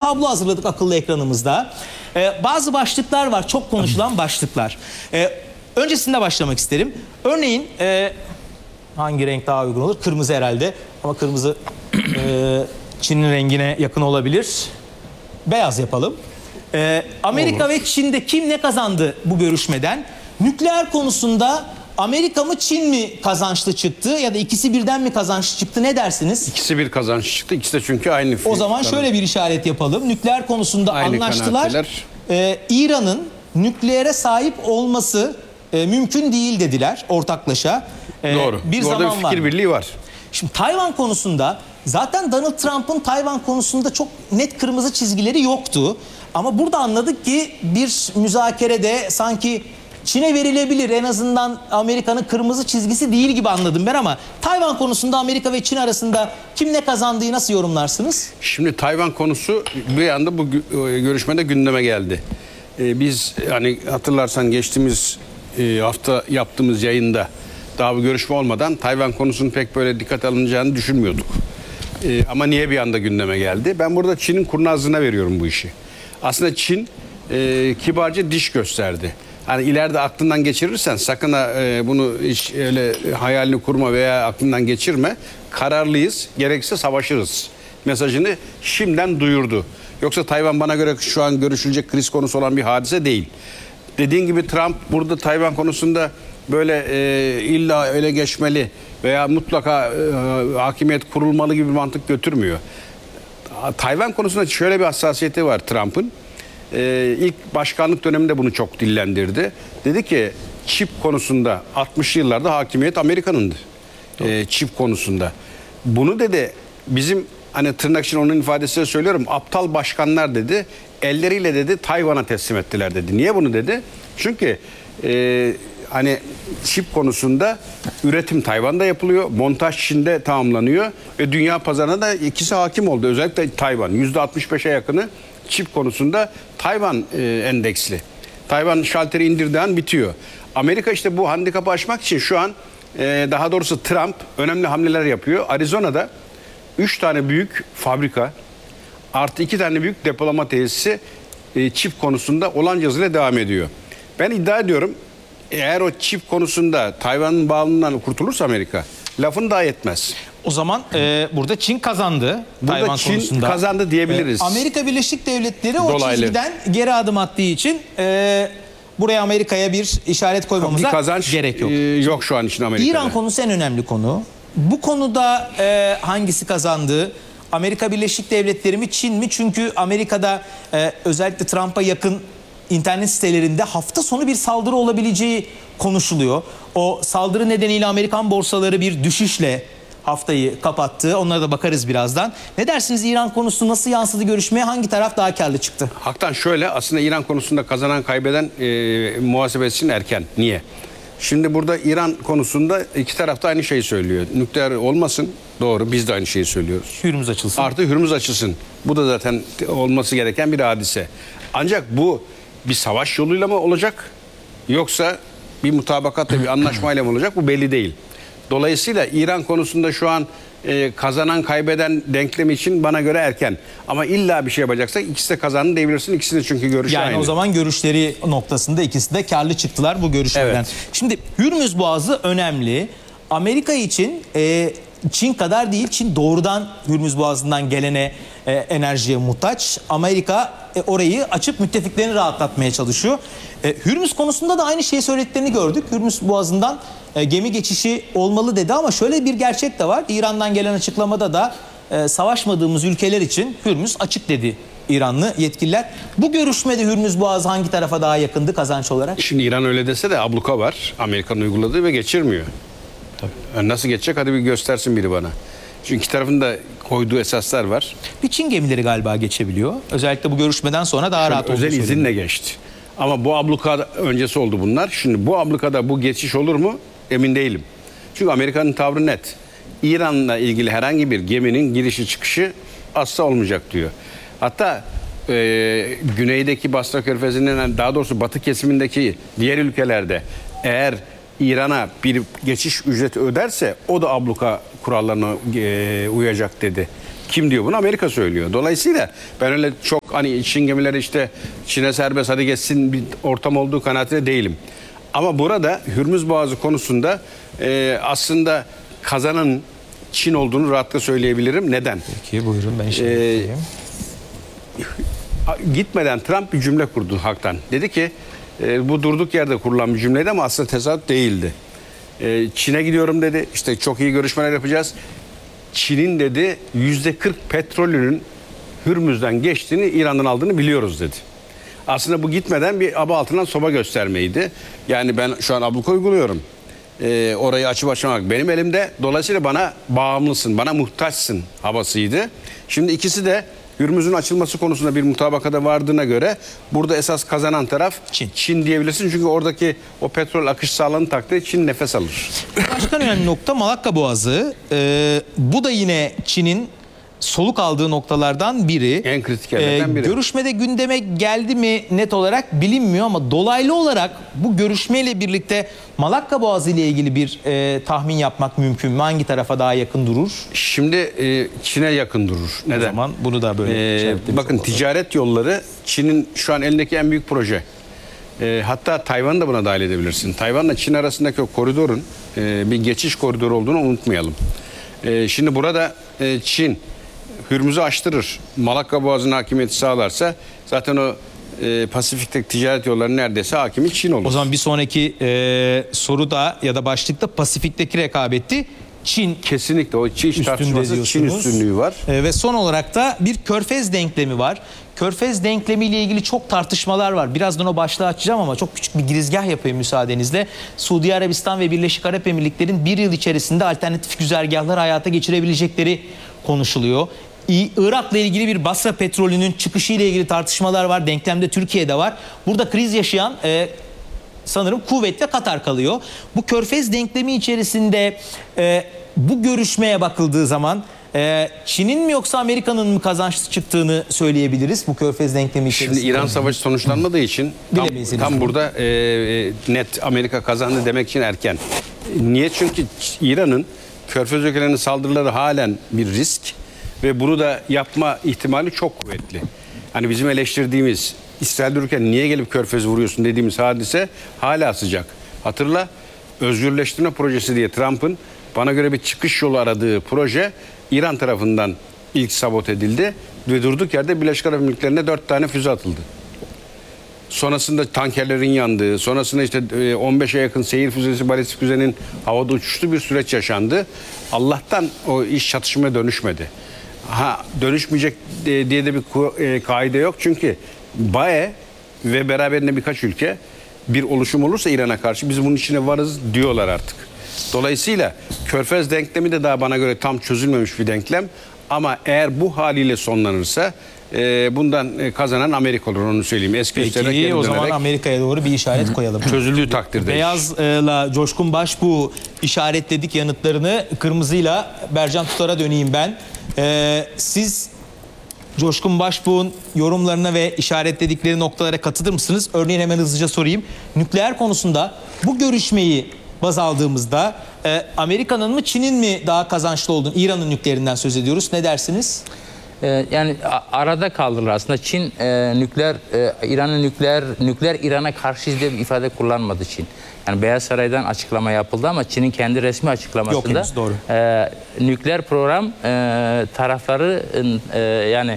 tablo hazırladık akıllı ekranımızda. Bazı başlıklar var, çok konuşulan başlıklar. Öncesinde başlamak isterim. Örneğin hangi renk daha uygun olur? Kırmızı herhalde. Ama kırmızı Çin'in rengine yakın olabilir. Beyaz yapalım. Amerika ve Çin'de kim ne kazandı bu görüşmeden? Nükleer konusunda Amerika mı Çin mi kazançlı çıktı ya da ikisi birden mi kazançlı çıktı, ne dersiniz? İkisi bir kazançlı çıktı. İkisi de çünkü aynı. O zaman şöyle bir işaret yapalım. Nükleer konusunda aynı anlaştılar. İran'ın nükleere sahip olması mümkün değil dediler ortaklaşa. Doğru. Bir Orada zaman bir fikir birliği var. Şimdi Tayvan konusunda zaten Donald Trump'ın Tayvan konusunda çok net kırmızı çizgileri yoktu. Ama burada anladık ki bir müzakerede sanki Çin'e verilebilir, en azından Amerika'nın kırmızı çizgisi değil gibi anladım ben, ama Tayvan konusunda Amerika ve Çin arasında kim ne kazandığı nasıl yorumlarsınız? Şimdi Tayvan konusu bir anda bu görüşmede gündeme geldi. Biz hani hatırlarsan geçtiğimiz hafta yaptığımız yayında daha bu görüşme olmadan Tayvan konusunun pek böyle dikkat alınacağını düşünmüyorduk. Ama niye bir anda gündeme geldi? Ben burada Çin'in kurnazlığına veriyorum bu işi. Aslında Çin kibarca diş gösterdi. Hani ileride aklından geçirirsen sakın bunu hiç öyle hayalini kurma veya aklından geçirme. Kararlıyız, gerekirse savaşırız mesajını şimdiden duyurdu. Yoksa Tayvan bana göre şu an görüşülecek kriz konusu olan bir hadise değil. Dediğin gibi Trump burada Tayvan konusunda böyle illa öyle geçmeli veya mutlaka hakimiyet kurulmalı gibi bir mantık götürmüyor. Tayvan konusunda şöyle bir hassasiyeti var Trump'ın. İlk başkanlık döneminde bunu çok dillendirdi. Dedi ki çip konusunda 60'lı yıllarda hakimiyet Amerika'nındı. Çip konusunda. Bunu dedi bizim hani tırnak için onun ifadesiyle söylüyorum, aptal başkanlar dedi elleriyle dedi Tayvan'a teslim ettiler dedi. Niye bunu dedi? Çünkü hani çip konusunda üretim Tayvan'da yapılıyor. Montaj Çin'de tamamlanıyor. Ve dünya pazarına da ikisi hakim oldu. Özellikle Tayvan. %65'e yakını çip konusunda Tayvan endeksli. Tayvan şalteri indirdiği an bitiyor. Amerika işte bu handikapı aşmak için şu an daha doğrusu Trump önemli hamleler yapıyor. Arizona'da 3 tane büyük fabrika artı 2 tane büyük depolama tesisi çip konusunda olan hızıyla devam ediyor. Ben iddia ediyorum eğer o çip konusunda Tayvan'ın bağımlılığından kurtulursa Amerika lafını daha etmez. O zaman burada Çin kazandı. Burada Tayvan Çin konusunda kazandı diyebiliriz. Amerika Birleşik Devletleri o çizgiden geri adım attığı için buraya Amerika'ya bir işaret koymamıza gerek yok. Yok şu an için Amerika'da. İran konusu en önemli konu. Bu konuda hangisi kazandı? Amerika Birleşik Devletleri mi Çin mi? Çünkü Amerika'da özellikle Trump'a yakın internet sitelerinde hafta sonu bir saldırı olabileceği konuşuluyor. O saldırı nedeniyle Amerikan borsaları bir düşüşle haftayı kapattı. Onlara da bakarız birazdan. Ne dersiniz, İran konusu nasıl yansıdı görüşmeye? Hangi taraf daha karlı çıktı? Hakikaten şöyle, aslında İran konusunda kazanan kaybeden muhasebesi için erken. Niye? Şimdi burada İran konusunda iki taraf da aynı şeyi söylüyor. Nükleer olmasın. Doğru, biz de aynı şeyi söylüyoruz. Hürmüz açılsın. Artı Hürmüz açılsın. Bu da zaten olması gereken bir hadise. Ancak bu bir savaş yoluyla mı olacak? Yoksa bir mutabakatla, bir anlaşmayla mı olacak? Bu belli değil. Dolayısıyla İran konusunda şu an kazanan kaybeden denklemi için bana göre erken. Ama illa bir şey yapacaksak ikisi de kazandı diyebilirsin. İkisi de çünkü görüşü yani aynı. O zaman görüşleri noktasında ikisi de karlı çıktılar bu görüşmeden. Evet. Şimdi Hürmüz Boğazı önemli. Amerika için Çin kadar değil. Çin doğrudan Hürmüz Boğazı'ndan gelene enerjiye muhtaç. Amerika orayı açıp müttefiklerini rahatlatmaya çalışıyor. Hürmüz konusunda da aynı şeyi söylediklerini gördük. Hürmüz Boğazı'ndan gemi geçişi olmalı dedi, ama şöyle bir gerçek de var. İran'dan gelen açıklamada da savaşmadığımız ülkeler için Hürmüz açık dedi İranlı yetkililer. Bu görüşmede Hürmüz Boğazı hangi tarafa daha yakındı kazanç olarak? Şimdi İran öyle dese de abluka var. Amerika'nın uyguladığı ve geçirmiyor. Tabii. Nasıl geçecek? Hadi bir göstersin biri bana. Çünkü iki tarafın da koyduğu esaslar var. Bir Çin gemileri galiba geçebiliyor. Özellikle bu görüşmeden sonra daha rahat olduğu özel söyleniyor. izinle geçti. Ama bu abluka öncesi oldu bunlar. Şimdi bu ablukada bu geçiş olur mu? Emin değilim. Çünkü Amerika'nın tavrı net. İran'la ilgili herhangi bir geminin girişi çıkışı asla olmayacak diyor. Hatta güneydeki Basra Körfezi'nin, daha doğrusu batı kesimindeki diğer ülkelerde eğer İran'a bir geçiş ücreti öderse o da abluka kurallarına uyacak dedi. Kim diyor bunu? Amerika söylüyor. Dolayısıyla ben öyle çok hani Çin gemileri işte Çin'e serbest hadi geçsin bir ortam olduğu kanaatinde değilim. Ama burada Hürmüz Boğazı konusunda aslında kazanan Çin olduğunu rahatlıkla söyleyebilirim. Neden? Peki buyurun ben şimdi Gitmeden Trump bir cümle kurdu halktan. Dedi ki bu durduk yerde kurulan bir cümleydi ama aslında tesadüf değildi. Çin'e gidiyorum dedi. İşte çok iyi görüşmeler yapacağız. Çin'in dedi %40 petrolünün Hürmüz'den geçtiğini, İran'dan aldığını biliyoruz dedi. Aslında bu gitmeden bir aba altından soba göstermeydi. Yani ben şu an abluka uyguluyorum. Orayı açıp açmamak benim elimde. Dolayısıyla bana bağımlısın, bana muhtaçsın havasıydı. Şimdi ikisi de Hürmüz'ün açılması konusunda bir mutabakata vardığına göre burada esas kazanan taraf Çin diyebilirsin. Çünkü oradaki o petrol akış sağlandığı takdirde Çin nefes alır. Başka önemli nokta Malakka Boğazı. Bu da yine Çin'in soluk aldığı noktalardan biri. En kritik yerlerden biri. Görüşmede gündeme geldi mi net olarak bilinmiyor ama dolaylı olarak bu görüşmeyle birlikte Malakka Boğazı ile ilgili bir tahmin yapmak mümkün mü? Hangi tarafa daha yakın durur? Şimdi Çin'e yakın durur. Neden? O zaman bunu da böyle bakın ticaret yolları Çin'in şu an elindeki en büyük proje. Hatta Tayvan'ı da buna dahil edebilirsin. Tayvan'la Çin arasındaki o koridorun bir geçiş koridoru olduğunu unutmayalım. Şimdi burada Çin Hürmüz'ü açtırır. Malakka Boğazı'nın hakimiyeti sağlarsa zaten o Pasifik'teki ticaret yolları neredeyse hakimi Çin olur. O zaman bir sonraki soruda ya da başlıkta Pasifik'teki rekabeti Çin kesinlikle o Çin tartışması, Çin üstünlüğü var. Ve son olarak da bir Körfez denklemi var. Körfez denklemi ile ilgili çok tartışmalar var. Birazdan o başlığı açacağım ama çok küçük bir girizgah yapayım müsaadenizle. Suudi Arabistan ve Birleşik Arap Emirlikleri'nin bir yıl içerisinde alternatif güzergahlar hayata geçirebilecekleri konuşuluyor. Irak'la ilgili bir Basra petrolünün çıkışı ile ilgili tartışmalar var. Denklemde Türkiye'de var. Burada kriz yaşayan sanırım Kuveyt ve Katar kalıyor. Bu Körfez denklemi içerisinde bu görüşmeye bakıldığı zaman Çin'in mi yoksa Amerika'nın mı kazançlı çıktığını söyleyebiliriz bu Körfez denklemi içerisinde. Şimdi İran savaşı sonuçlanmadığı için tam burada net Amerika kazandı demek için erken. Niye? Çünkü İran'ın Körfez ülkelerinin saldırıları halen bir risk ve bunu da yapma ihtimali çok kuvvetli. Hani bizim eleştirdiğimiz İsrail dururken niye gelip Körfez'i vuruyorsun dediğimiz hadise hala sıcak. Hatırla, özgürleştirme projesi diye Trump'ın bana göre bir çıkış yolu aradığı proje İran tarafından ilk sabote edildi ve durduk yerde Birleşik Arap Emirlikleri'ne 4 tane füze atıldı. Sonrasında tankerlerin yandığı, sonrasında işte 15'e yakın seyir füzesi, balistik füzenin havada uçuştuğu bir süreç yaşandı. Allah'tan o iş çatışmaya dönüşmedi. Dönüşmeyecek diye de bir kaide yok. Çünkü BAE ve beraberinde birkaç ülke bir oluşum olursa İran'a karşı biz bunun içine varız diyorlar artık. Dolayısıyla Körfez denklemi de daha bana göre tam çözülmemiş bir denklem. Ama eğer bu haliyle sonlanırsa bundan kazanan Amerika olur, onu söyleyeyim. Peki o zaman Amerika'ya doğru bir işaret koyalım. Çözüldüğü takdirde. Beyazla Coşkun Başbuğ işaretledik yanıtlarını. Kırmızıyla Bercan Tutar'a döneyim ben. Siz Coşkun Başbuğ'un yorumlarına ve işaretledikleri noktalara katılır mısınız? Örneğin hemen hızlıca sorayım. Nükleer konusunda bu görüşmeyi baz aldığımızda Amerika'nın mı Çin'in mi daha kazançlı olduğunu, İran'ın nükleerinden söz ediyoruz. Ne dersiniz? Yani arada kaldılar aslında. Çin İran'ın nükleer İran'a karşı diye bir ifade kullanmadı Çin. Yani Beyaz Saray'dan açıklama yapıldı ama Çin'in kendi resmi açıklamasında henüz, doğru. Nükleer program tarafları yani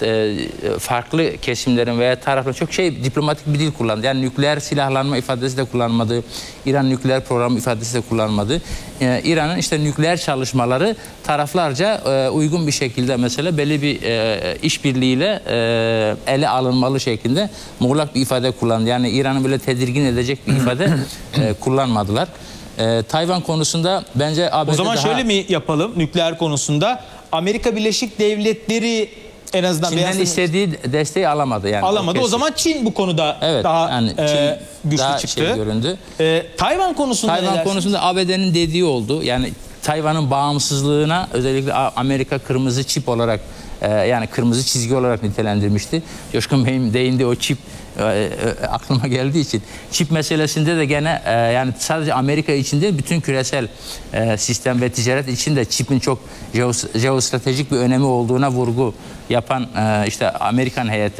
farklı kesimlerin veya tarafların çok diplomatik bir dil kullandı. Yani nükleer silahlanma ifadesi de kullanmadı. İran nükleer programı ifadesi de kullanmadı. İran'ın işte nükleer çalışmaları taraflarca uygun bir şekilde mesela belli bir işbirliğiyle ele alınmalı şeklinde muğlak bir ifade kullandı. Yani İran'ı böyle tedirgin edecek bir ifade kullanmadılar. Tayvan konusunda bence ABD o zaman şöyle mi yapalım nükleer konusunda? Amerika Birleşik Devletleri en azından Çin'den istediği desteği alamadı. Yani alamadı. O zaman Çin bu konuda daha yani güçlü daha çıktı. Göründü. Tayvan konusunda ABD'nin dediği oldu. Yani Tayvan'ın bağımsızlığına özellikle Amerika kırmızı çip olarak yani kırmızı çizgi olarak nitelendirmişti. Coşkun Bey'in değindiği o çip aklıma geldiği için çip meselesinde de gene yani sadece Amerika için değil, bütün küresel sistem ve ticaret için de çipin çok jeostratejik bir önemi olduğuna vurgu yapan işte Amerikan heyeti